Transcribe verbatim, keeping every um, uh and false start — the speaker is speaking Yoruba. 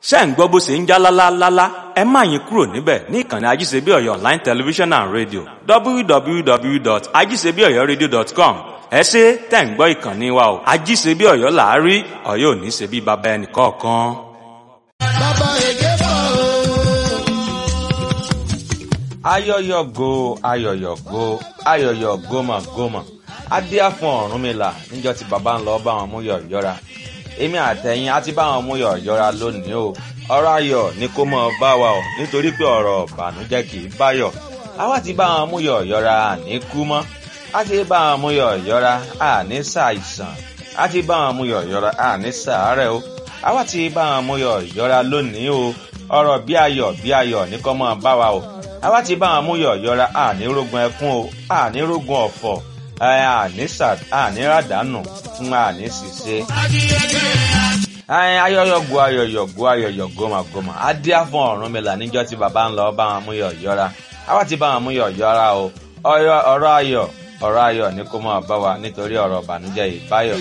ṣé ń gbọ́ bó ṣe ń já lálálálá ẹ má yín kúrò níbẹ̀ ní ìkànnì ajíṣebí ọ̀yọ́ online television and radio w w w dot ajíṣebí ọ̀yọ́ radio dot com ẹ ṣé tẹ̀ ń gbọ́ ìkànnì wa o ajíṣebí ọ̀yọ́ làárí ọ̀yọ́ ò ní ṣe bí baba ẹnì kọ̀ọ̀kan. Bàbá èké bọ̀ o. ayọyọgo ayọyọgo ayọyọ gómàgómà adíá fún Ọ̀rúnmìlà níjọ́ tí bàbá ń lọ bá wọn mú yọ̀yọ́ra èmi àtẹ̀yìn á ti bá wọn mú yọ̀yọ́ra lónìí o ọ̀rọ̀ ayọ̀ ni kó mọ́ bá wa o nítorí pé ọ̀rọ̀ ìbànújẹ́ kì í báyọ̀ àwa ti bá wọn mú yọ̀yọ́ra àní kú mọ́ á ti bá wọn mú yọ̀yọ́ra àní ṣàìsàn á ti bá wọn mú yọ̀yọ́ra àní ṣàárẹ̀ o àwa ti bá wọn mú yọ̀yọ́ra lónìí o ọ̀rọ̀ bí ayọ̀ bí ayọ̀ ní kó mọ́ bá wa o àwa ti bá wọn mú yọ̀yọ́ra àní rógun ẹkún o àní rógun ọ̀fọ̀ àní ràdánù fún àní ṣìṣe. ayọyọgo ayọyọgo ayọyọ gómàgómà adíá fún Ọ̀rúnmìlà níjọ́ tí bàbá ń lọ bá wọn mú yọ̀yọ́ra àwa ti bá wọn mú yọ̀yọ́ra o ọ̀rọ̀ ayọ̀ ọ̀rọ̀ ayọ̀ ní kó máa bá wa nítorí ọ̀rọ̀ ìbànújẹ́ ìbáyọ̀.